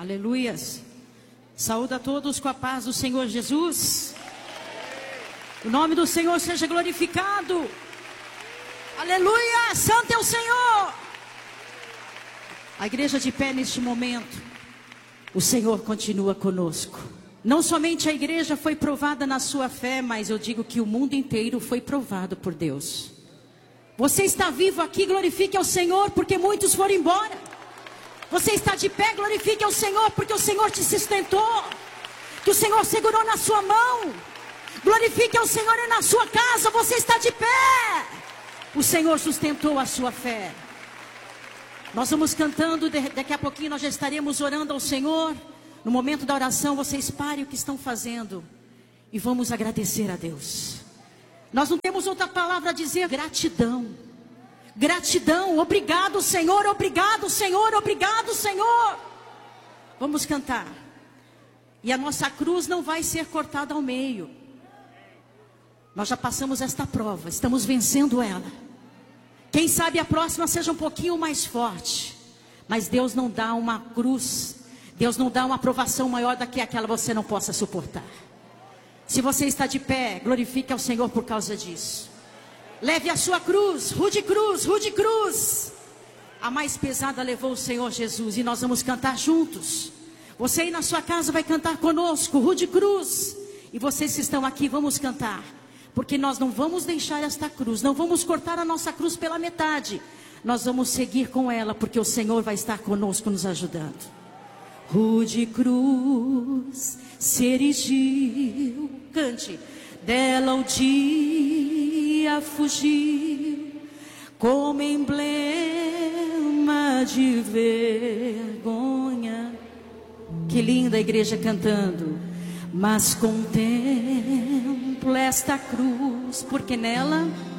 Aleluias. Saúde a todos com a paz do Senhor Jesus. O nome do Senhor seja glorificado. Aleluia, santo é o Senhor. A igreja de pé neste momento. O Senhor continua conosco. Não somente a igreja foi provada na sua fé, mas eu digo que o mundo inteiro foi provado por Deus. Você está vivo aqui, glorifique ao Senhor, porque muitos foram embora. Você está de pé, glorifique ao Senhor, porque o Senhor te sustentou, que o Senhor segurou na sua mão. Glorifique ao Senhor e na sua casa, você está de pé. O Senhor sustentou a sua fé. Nós vamos cantando, daqui a pouquinho nós já estaremos orando ao Senhor. No momento da oração, vocês parem o que estão fazendo e vamos agradecer a Deus. Nós não temos outra palavra a dizer, gratidão. Gratidão, obrigado Senhor, obrigado Senhor, obrigado Senhor. Vamos cantar. E a nossa cruz não vai ser cortada ao meio. Nós já passamos esta prova, estamos vencendo ela. Quem sabe a próxima seja um pouquinho mais forte. Mas Deus não dá uma cruz, Deus não dá uma provação maior do que aquela você não possa suportar. Se você está de pé, glorifique ao Senhor por causa disso. Leve a sua cruz, rude cruz, rude cruz. A mais pesada levou o Senhor Jesus e nós vamos cantar juntos. Você aí na sua casa vai cantar conosco, rude cruz. E vocês que estão aqui, vamos cantar. Porque nós não vamos deixar esta cruz, não vamos cortar a nossa cruz pela metade. Nós vamos seguir com ela, porque o Senhor vai estar conosco nos ajudando. Rude cruz se erigiu, cante. Dela o dia fugiu, como emblema de vergonha. Que linda a igreja cantando. Mas contemplo esta cruz, porque nela